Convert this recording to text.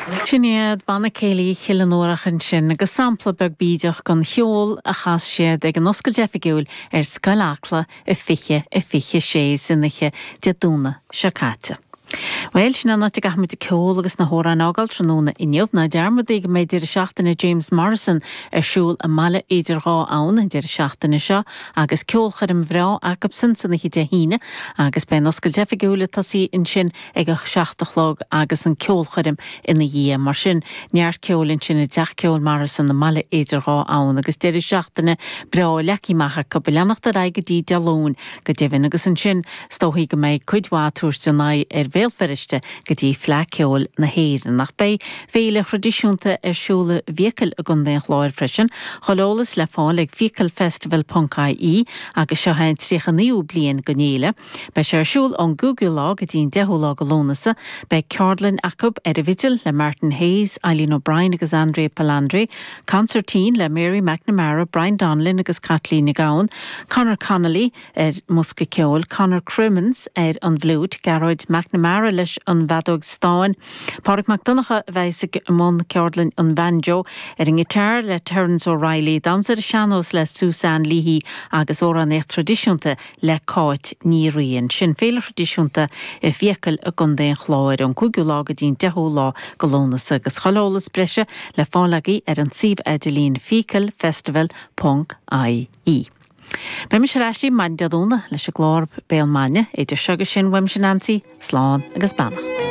Sinnéad banna céalaí chilanórachan sin agus sampla beg bídeach gan cheol a chas siad ag an oscail defigiúil scailachla i fiche sé sinniche de dúna seacáte. Weil sin anna te gahmid de ceol agus na hóran ágal tróna inniuh na dearmad ag méid idir seachtainna James Morrison siúl a mala idir rá ann idir seachtainna seo agus ceolchar an bhrá Jacobson sanna hi de híine agus ben oscail defigiúla tasí in sin ag a seachtalog agus an ceolcharim ina dhé mar sin neart ceolinn sin a deach ceol Morrison na mala idir rá ann agus idir seachtainna brá lecí macha go belenachta raige dí dealón go deimhin agus an sin stóhí go méid cuidhátúr sanna Bhéalferiste go dtí fleaceol na héireann nach bé féile tradiisiúnta siúla vícail a gundéon chláir freisin choleolalas le fáil ag vícalfestival.ie agus seo hain trícha níú bliain go néile be sé siúl an Google lá go dtíon 10 lá go lónasa be Caroline Jacob a vitil le Martin Hayes, Eileen O'Brien agus Andrea Palandri, concertín le Mary McNamara, Brian Donlin agus Kathleen Gowan, Conor Connolly Musca Ceol, Conor Crimmins an bhlúd, Garrod McNamara leis an bhadóg stáin. Pádraig McDonagh bheisig mon Caroline an banjo an gitar le Terence O'Reilly, damsar seanos le Susan Leahy agus óran éich tradiisiúnta le cáit ní rion. Sin féle tradiisiúnta vícail a gundéon chláir an cúgiú lá go dtíon 10 lá go lónas agus choleolalas breise le fálagaí an sibh Adeline Vícalfestival.ie. Be me se ráistí main deadúna leis a glórb béal maine idir segus sin weim sin ansaí, sláán agus bannacht.